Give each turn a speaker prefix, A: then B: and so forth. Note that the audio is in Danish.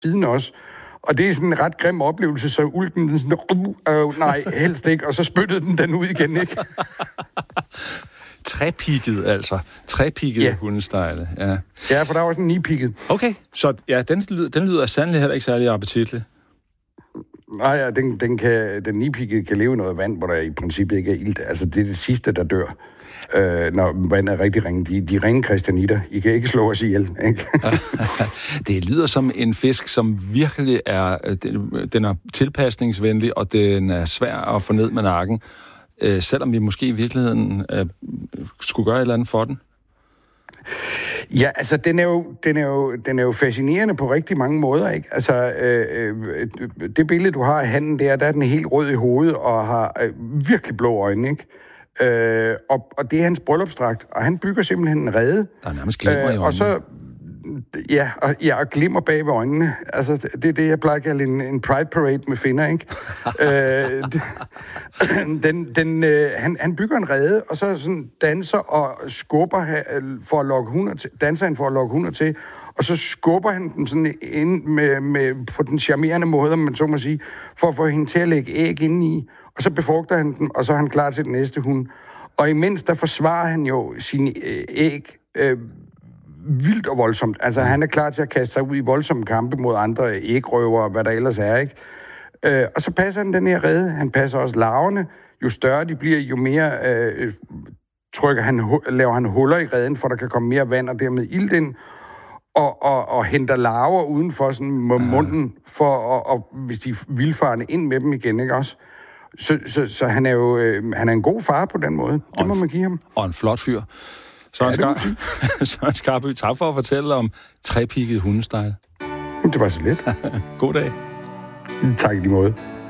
A: siden også. Og det er sådan en ret grim oplevelse, så ulken den sådan, nej, helst ikke, og så spyttede den ud igen, ikke?
B: Trepigget, altså. Trepigget hundestejle, ja.
A: Ja, for der var sådan en nipigget.
B: Okay, så ja, den lyder sandelig heller ikke særlig appetitlig.
A: Nej, ja, den nipiggede kan leve i noget vand, hvor der i princippet ikke er ilt. Altså, det er det sidste, der dør, når vandet er rigtig ringe. De ringe kristianitter. I kan ikke slå os ihjel, ikke?
B: Det lyder som en fisk, som virkelig den er tilpasningsvenlig, og den er svær at få ned med nakken, selvom vi måske i virkeligheden skulle gøre et eller andet for den.
A: Ja, altså, den er jo fascinerende på rigtig mange måder, ikke? Altså, det billede, du har af handen der er den helt rød i hovedet og har virkelig blå øjne, ikke? Og det er hans bryllupsdragt, og han bygger simpelthen en rede.
B: Der er nærmest glimmer i øjnene.
A: Og så, og glimmer bag ved øjnene. Altså, det er det, jeg plejer at kalde en pride parade med finner, ikke? Han bygger en rede, og så sådan danser og skubber for at lokke hunder til, danser han for at lokke hunder til, og så skubber han dem sådan ind med på den charmerende måde, om man så må sige, for at få hende til at lægge æg indeni, og så befrugter han dem, og så er han klar til den næste hund. Og imens der forsvarer han jo sine æg vildt og voldsomt. Altså, han er klar til at kaste sig ud i voldsomme kampe mod andre ægrøver og hvad der ellers er, ikke? Og så passer han den her rede. Han passer også larverne. Jo større de bliver, jo mere laver han huller i reden, for der kan komme mere vand og dermed ilt ind. Og henter larver uden for sådan munden, for hvis de er vildfarne ind med dem igen, ikke også? Så han er jo han er en god far på den måde. Det må man give ham.
B: Og en flot fyr. Søren Skarby, tak for at fortælle om trepigget hundestejle.
A: Det var så lidt.
B: God dag.
A: Tak i lige måde.